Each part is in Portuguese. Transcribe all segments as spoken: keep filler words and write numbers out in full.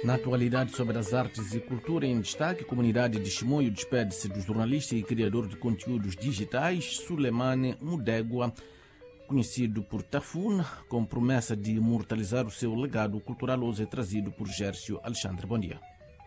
Na atualidade sobre as artes e cultura em destaque, a comunidade de Chimoio despede-se do jornalista e criador de conteúdos digitais Sulemane Mudegwa, conhecido por Tafuna, com promessa de imortalizar o seu legado cultural. Hoje é trazido por Gércio Alexandre. Bom dia.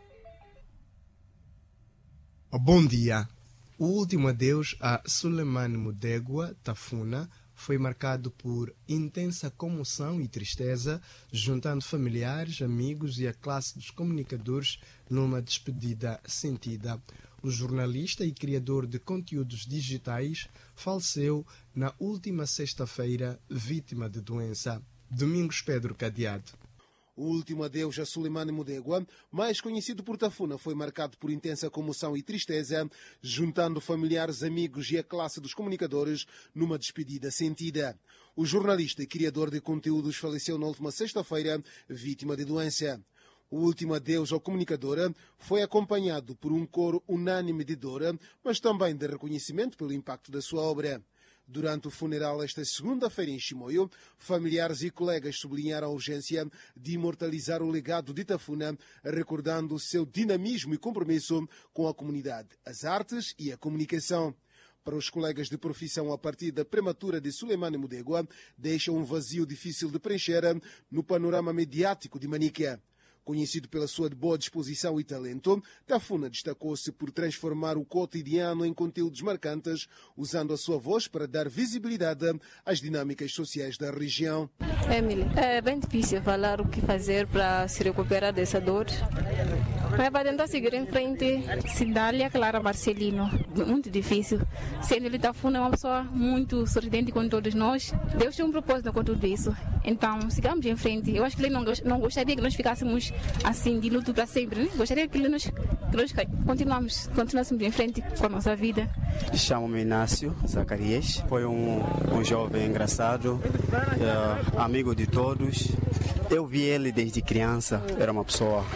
Bom dia. O último adeus a Sulemane Mudegwa Tafuna foi marcado por intensa comoção e tristeza, juntando familiares, amigos e a classe dos comunicadores numa despedida sentida. O jornalista e criador de conteúdos digitais faleceu na última sexta-feira, vítima de doença. Domingos Pedro Cadeado. O último adeus a Sulemane Mudegwa, mais conhecido por Tafuna, foi marcado por intensa comoção e tristeza, juntando familiares, amigos e a classe dos comunicadores numa despedida sentida. O jornalista e criador de conteúdos faleceu na última sexta-feira, vítima de doença. O último adeus ao comunicador foi acompanhado por um coro unânime de dor, mas também de reconhecimento pelo impacto da sua obra. Durante o funeral esta segunda-feira em Chimoio, familiares e colegas sublinharam a urgência de imortalizar o legado de Tafuna, recordando o seu dinamismo e compromisso com a comunidade, as artes e a comunicação. Para os colegas de profissão, a partida prematura de Sulemane Mudegwa deixa um vazio difícil de preencher no panorama mediático de Manica. Conhecido pela sua boa disposição e talento, Tafuna destacou-se por transformar o cotidiano em conteúdos marcantes, usando a sua voz para dar visibilidade às dinâmicas sociais da região. Emily, é bem difícil falar o que fazer para se recuperar dessa dor. Mas para tentar seguir em frente, Cidália Clara Marcelino, muito difícil. Sendo ele Tafuna é uma pessoa muito sorridente com todos nós. Deus tem um propósito com tudo isso. Então, sigamos em frente. Eu acho que ele não, não gostaria que nós ficássemos assim, de luto para sempre. Né? Gostaria que, ele nos, que nós continuamos, continuássemos em frente com a nossa vida. Chamo-me Inácio Zacarias. Foi um, um jovem engraçado, é, amigo de todos. Eu vi ele desde criança. Era uma pessoa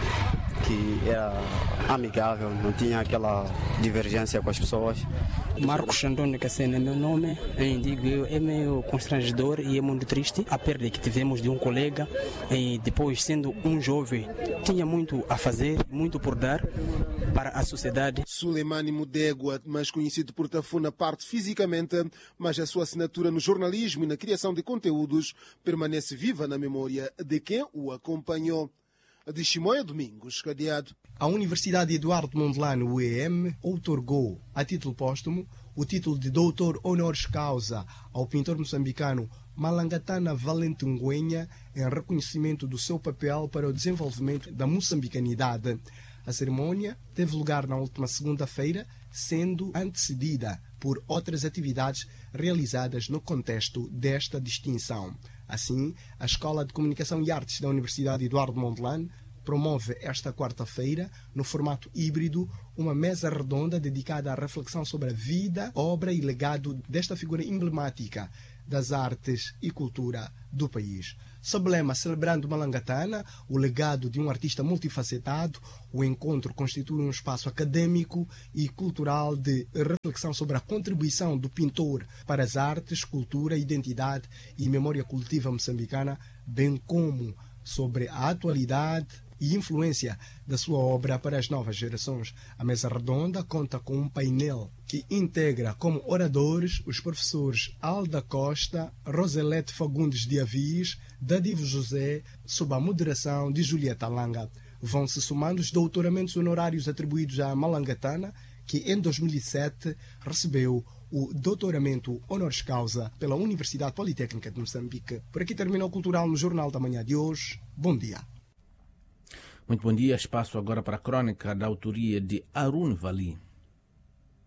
que era amigável, não tinha aquela divergência com as pessoas. Marcos Antônio Cassene é meu nome. Eu digo, é meio constrangedor e é muito triste a perda que tivemos de um colega. E depois, sendo um jovem, tinha muito a fazer, muito por dar para a sociedade. Sulemane Mudegwa, mais conhecido por Tafuna, parte fisicamente, mas a sua assinatura no jornalismo e na criação de conteúdos permanece viva na memória de quem o acompanhou. De Chimoio, Domingos Cadeado. A Universidade Eduardo Mondlane, U E M, outorgou, a título póstumo, o título de doutor honoris causa ao pintor moçambicano Malangatana Valente Ngwenha em reconhecimento do seu papel para o desenvolvimento da moçambicanidade. A cerimônia teve lugar na última segunda-feira, sendo antecedida por outras atividades realizadas no contexto desta distinção. Assim, a Escola de Comunicação e Artes da Universidade Eduardo Mondlane promove esta quarta-feira, no formato híbrido, uma mesa redonda dedicada à reflexão sobre a vida, obra e legado desta figura emblemática das artes e cultura do país. Sob lema Celebrando Malangatana, o legado de um artista multifacetado, o encontro constitui um espaço acadêmico e cultural de reflexão sobre a contribuição do pintor para as artes, cultura, identidade e memória coletiva moçambicana, bem como sobre a atualidade e influência da sua obra para as novas gerações. A mesa redonda conta com um painel que integra como oradores os professores Alda Costa, Roselete Fagundes de Avis, Dadivo José, sob a moderação de Julieta Langa. Vão se somando os doutoramentos honorários atribuídos à Malangatana, que em dois mil e sete recebeu o doutoramento honoris causa pela Universidade Politécnica de Moçambique. Por aqui termina o Cultural no Jornal da Manhã de hoje. Bom dia. Muito bom dia. Espaço agora para a crônica da autoria de Arun Vali.